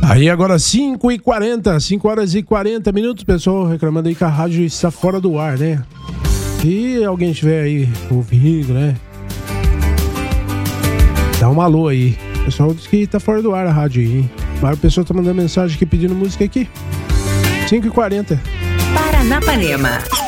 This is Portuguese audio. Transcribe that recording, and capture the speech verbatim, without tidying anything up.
Aí agora cinco e quarenta, cinco horas e quarenta minutos, pessoal reclamando aí que a rádio está fora do ar, né? Se alguém estiver aí ouvindo, né? Dá um alô aí. O pessoal diz que tá fora do ar a rádio aí, hein? Mas o pessoal tá mandando mensagem aqui pedindo música aqui. cinco e quarenta. Paranapanema.